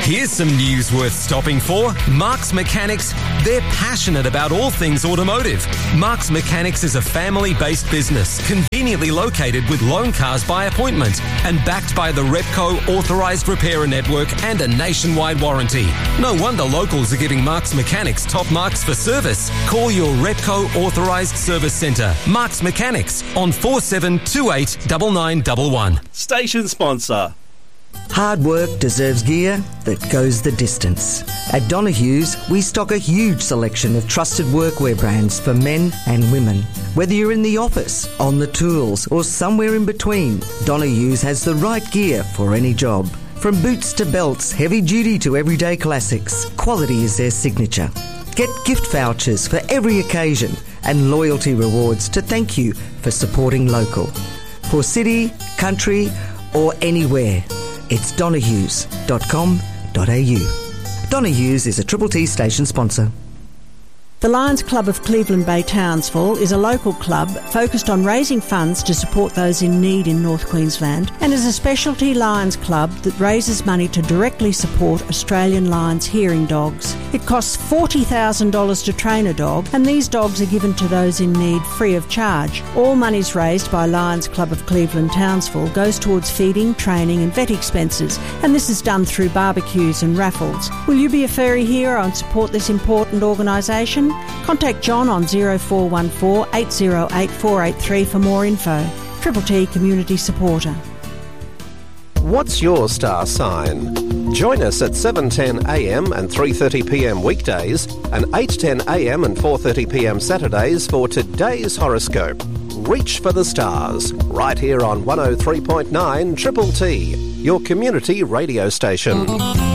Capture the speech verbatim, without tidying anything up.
Here's some news worth stopping for. Mark's Mechanics, they're passionate about all things automotive. Mark's Mechanics is a family-based business, conveniently located with loan cars by appointment and backed by the Repco authorised repairer network and a nationwide warranty. No wonder locals are giving Mark's Mechanics top marks for service. Call your Repco authorised service centre. Mark's Mechanics on four seven two eight nine nine one one. Station sponsor. Hard work deserves gear that goes the distance. At Donahue's, we stock a huge selection of trusted workwear brands for men and women. Whether you're in the office, on the tools, or somewhere in between, Donahue's has the right gear for any job. From boots to belts, heavy duty to everyday classics, quality is their signature. Get gift vouchers for every occasion and loyalty rewards to thank you for supporting local. For city, country, or anywhere, it's donahues dot com dot a u. Donahue's is a Triple T station sponsor. The Lions Club of Cleveland Bay Townsville is a local club focused on raising funds to support those in need in North Queensland and is a specialty Lions club that raises money to directly support Australian Lions hearing dogs. It costs forty thousand dollars to train a dog, and these dogs are given to those in need free of charge. All monies raised by Lions Club of Cleveland Townsville goes towards feeding, training and vet expenses, and this is done through barbecues and raffles. Will you be a furry hero and support this important organisation? Contact John on zero four one four eight zero eight four eight three for more info. Triple T Community Supporter. What's your star sign? Join us at seven ten a m and three thirty p m weekdays and eight ten a m and four thirty p m Saturdays for today's horoscope. Reach for the stars, right here on one oh three point nine Triple T, your community radio station.